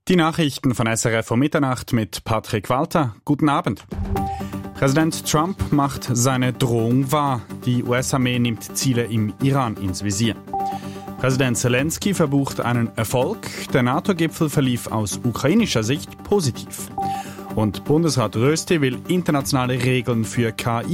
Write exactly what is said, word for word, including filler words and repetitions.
Die Nachrichten von S R F um Mitternacht mit Patrick Walter. Guten Abend. Präsident Trump macht seine Drohung wahr. Die U S-Armee nimmt Ziele im Iran ins Visier. Präsident Zelensky verbucht einen Erfolg. Der NATO-Gipfel verlief aus ukrainischer Sicht positiv. Und Bundesrat Rösti will internationale Regeln für K